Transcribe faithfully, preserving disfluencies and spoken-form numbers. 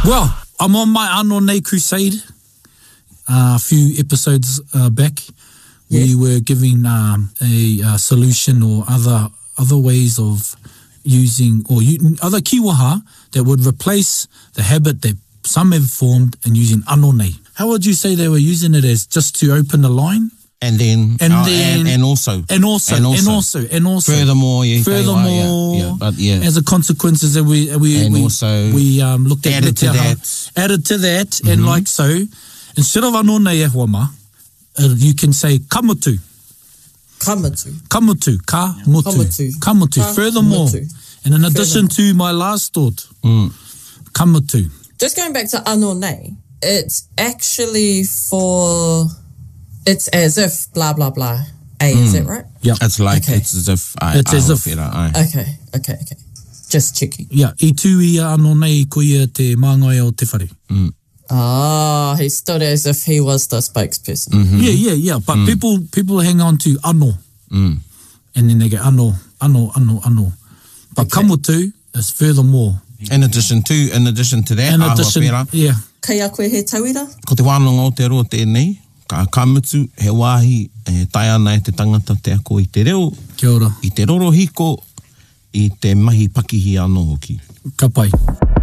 Well, I'm on my Anō Nei crusade. Uh, a few episodes uh, back, we yes. were giving um, a uh, solution or other other ways of using, or u- other kiwaha that would replace the habit that some have formed in using Anō Nei. How would you say they were using it as just to open the line? And then, and, uh, then and, and also, and also, and also, and also, and also, furthermore, yeah, furthermore, yeah, yeah, but yeah, as a consequences that we we and we, also we um, looked at added to that, added to that, mm-hmm. and like so, instead of Anō Nei e huama, uh, you can say kamutu, kamutu, kamutu, ka mutu, kamutu, kamutu. Ka Furthermore, mutu. And in addition furthermore. to my last thought, mm. kamutu. Just going back to Anō Nei, it's actually for. It's as if blah, blah, blah. A, mm. is that right? Yeah. It's like, okay. it's as if. I, it's I as if. It, I. Okay, okay, okay. Just checking. Yeah. I tū ia Anō Nei ko ia te māngai o te whare. Mm. Ah, he stood as if he was the spokesperson. Mm-hmm. Yeah, yeah, yeah. But mm. people people hang on to Anō. Mm. And then they go Anō, Anō, Anō, Anō. But okay. kamutu is furthermore. In addition to, in addition to that, in addition, yeah. Kei a koe he tauira? Ko te wānanga o te roa tēnei, ka kamutu he wāhi e tai ana e te tangata te ako i te reo. Kia ora. I te roro hiko, i te mahi pakihi anō hoki. Ka pai.